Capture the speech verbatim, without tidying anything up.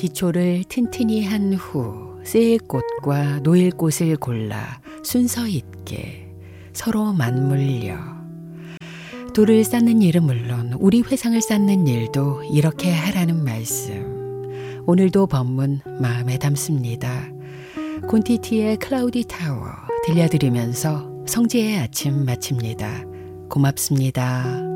기초를 튼튼히 한 후 쓰일 꽃과 놓일 꽃을 골라 순서 있게 서로 맞물려 돌을 쌓는 일은 물론 우리 회상을 쌓는 일도 이렇게 하라는 말씀. 오늘도 법문 마음에 담습니다. 콘티티의 클라우디 타워 들려드리면서 성지의 아침 마칩니다. 고맙습니다.